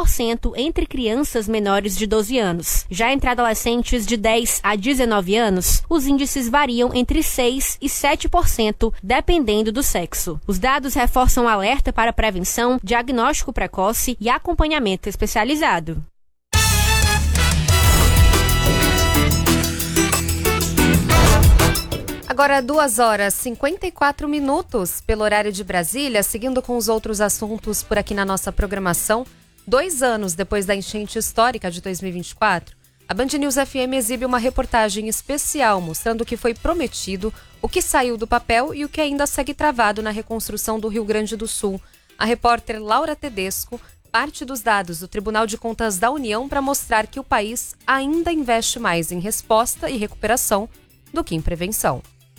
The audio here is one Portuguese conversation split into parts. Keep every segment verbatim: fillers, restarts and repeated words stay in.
por cento entre crianças menores de doze anos. Já entre adolescentes de dez a dezenove anos, os índices variam entre seis e sete por cento, dependendo do sexo. Os dados reforçam o alerta para prevenção, diagnóstico precoce e acompanhamento especializado. Agora, duas horas e cinquenta e quatro minutos pelo horário de Brasília, seguindo com os outros assuntos por aqui na nossa programação. Dois anos depois da enchente histórica de dois mil e vinte e quatro, a Band News F M exibe uma reportagem especial mostrando o que foi prometido, o que saiu do papel e o que ainda segue travado na reconstrução do Rio Grande do Sul. A repórter Laura Tedesco parte dos dados do Tribunal de Contas da União para mostrar que o país ainda investe mais em resposta e recuperação do que em prevenção.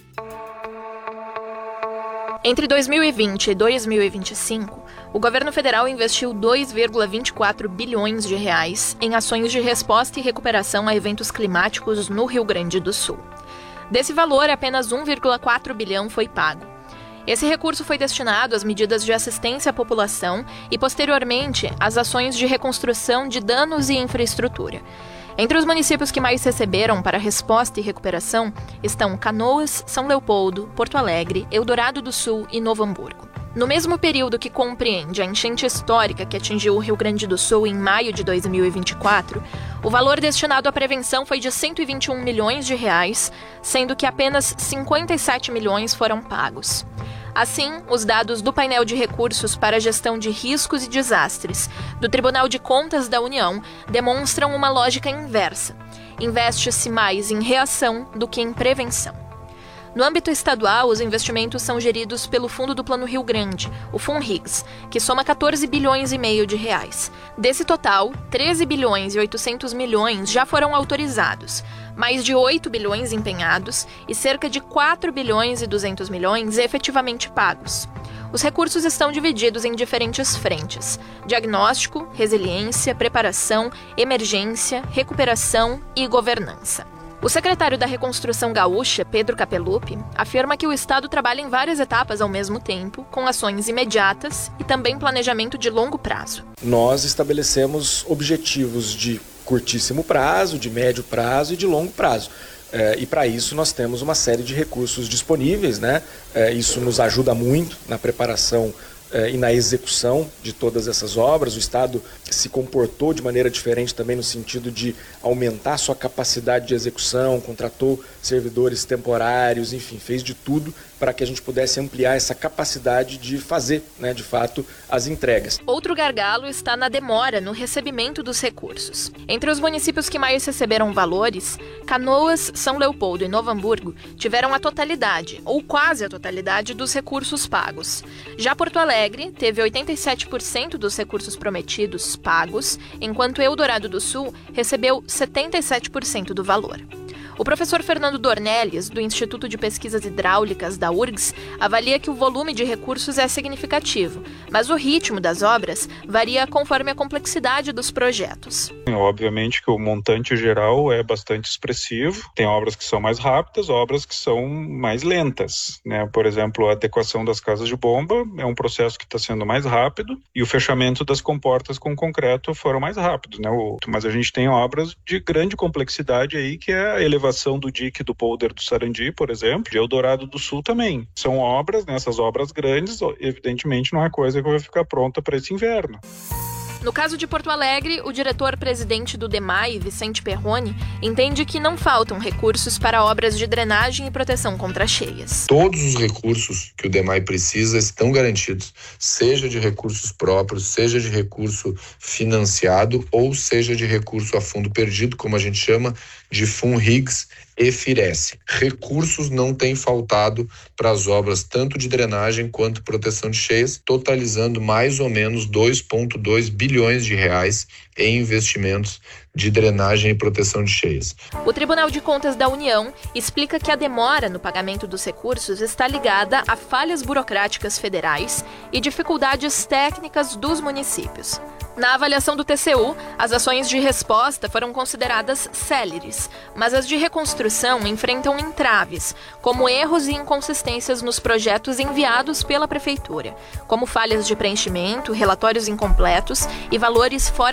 Entre dois mil e vinte e dois mil e vinte e cinco, o governo federal investiu dois vírgula vinte e quatro bilhões de reais em ações de resposta e recuperação a eventos climáticos no Rio Grande do Sul. Desse valor, apenas um vírgula quatro bilhão foi pago. Esse recurso foi destinado às medidas de assistência à população e, posteriormente, às ações de reconstrução de danos e infraestrutura. Entre os municípios que mais receberam para resposta e recuperação estão Canoas, São Leopoldo, Porto Alegre, Eldorado do Sul e Novo Hamburgo. No mesmo período que compreende a enchente histórica que atingiu o Rio Grande do Sul em maio de dois mil e vinte e quatro, o valor destinado à prevenção foi de cento e vinte e um milhões de reais, sendo que apenas cinquenta e sete milhões foram pagos. Assim, os dados do painel de recursos para a gestão de riscos e desastres do Tribunal de Contas da União demonstram uma lógica inversa. Investe-se mais em reação do que em prevenção. No âmbito estadual, os investimentos são geridos pelo Fundo do Plano Rio Grande, o FUNRIGS, que soma quatorze bilhões e meio de reais. Desse total, treze bilhões e oitocentos milhões já foram autorizados, mais de oito bilhões empenhados e cerca de quatro bilhões e duzentos milhões efetivamente pagos. Os recursos estão divididos em diferentes frentes: diagnóstico, resiliência, preparação, emergência, recuperação e governança. O secretário da Reconstrução Gaúcha, Pedro Capellupi, afirma que o Estado trabalha em várias etapas ao mesmo tempo, com ações imediatas e também planejamento de longo prazo. Nós estabelecemos objetivos de curtíssimo prazo, de médio prazo e de longo prazo. É, e para isso nós temos uma série de recursos disponíveis, né? É, isso nos ajuda muito na preparação é, e na execução de todas essas obras. O Estado se comportou de maneira diferente também no sentido de aumentar sua capacidade de execução, contratou servidores temporários, enfim, fez de tudo para que a gente pudesse ampliar essa capacidade de fazer, né, de fato, as entregas. Outro gargalo está na demora no recebimento dos recursos. Entre os municípios que mais receberam valores, Canoas, São Leopoldo e Novo Hamburgo tiveram a totalidade, ou quase a totalidade, dos recursos pagos. Já Porto Alegre teve oitenta e sete por cento dos recursos prometidos pagos, enquanto Eldorado do Sul recebeu setenta e sete por cento do valor. O professor Fernando Dornelles, do Instituto de Pesquisas Hidráulicas da U R G S, avalia que o volume de recursos é significativo, mas o ritmo das obras varia conforme a complexidade dos projetos. Obviamente que o montante geral é bastante expressivo. Tem obras que são mais rápidas, obras que são mais lentas, né? Por exemplo, a adequação das casas de bomba é um processo que está sendo mais rápido e o fechamento das comportas com concreto foram mais rápidos, né? Mas a gente tem obras de grande complexidade aí, que é a elevação do dique do polder do Sarandi, por exemplo, de Eldorado do Sul também. São obras, nessas né, obras grandes, evidentemente não é coisa que vai ficar pronta para esse inverno. No caso de Porto Alegre, o diretor-presidente do DEMAI, Vicente Perrone, entende que não faltam recursos para obras de drenagem e proteção contra cheias. Todos os recursos que o DEMAI precisa estão garantidos, seja de recursos próprios, seja de recurso financiado ou seja de recurso a fundo perdido, como a gente chama, de FUNRIGS e FIRESE. Recursos não têm faltado para as obras tanto de drenagem quanto proteção de cheias, totalizando mais ou menos dois vírgula dois bilhões de reais em investimentos de drenagem e proteção de cheias. O Tribunal de Contas da União explica que a demora no pagamento dos recursos está ligada a falhas burocráticas federais e dificuldades técnicas dos municípios. Na avaliação do T C U, as ações de resposta foram consideradas céleres, mas as de reconstrução enfrentam entraves, como erros e inconsistências nos projetos enviados pela Prefeitura, como falhas de preenchimento, relatórios incompletos e valores fora